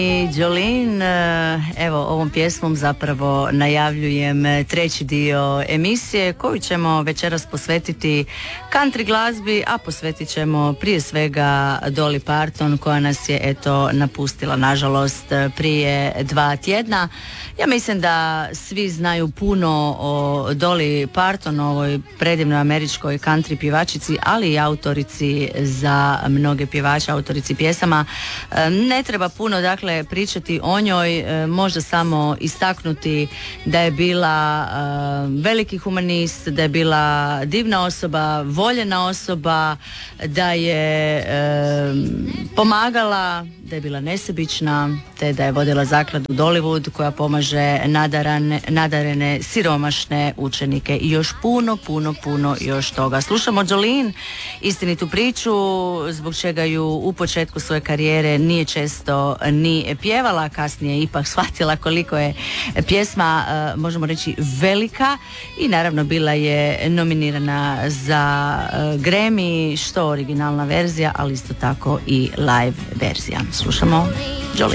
Jolene, evo ovom pjesmom zapravo najavljujem treći dio emisije koju ćemo večeras posvetiti country glazbi, a posvetit ćemo prije svega Dolly Parton koja nas je eto napustila nažalost prije 2 tjedna. Ja mislim da svi znaju puno o Dolly Parton, ovoj predivnoj američkoj country pjevačici, ali i autorici za mnoge pjevače, autorici pjesama. Ne treba puno dakle pričati o njoj, možda samo istaknuti da je bila veliki humanist, da je bila divna osoba, voljena osoba, da je pomagala, da je bila nesebična, te da je vodila zakladu Dollywood koja pomaže nadarene siromašne učenike i još puno još toga. Slušamo Jolene, istinitu priču, zbog čega ju u početku svoje karijere nije često ni pjevala, kasnije ipak shvatila koliko je pjesma, možemo reći, velika i naravno bila je nominirana za Grammy, što originalna verzija, ali isto tako i live verzija. Slušamo Jolene.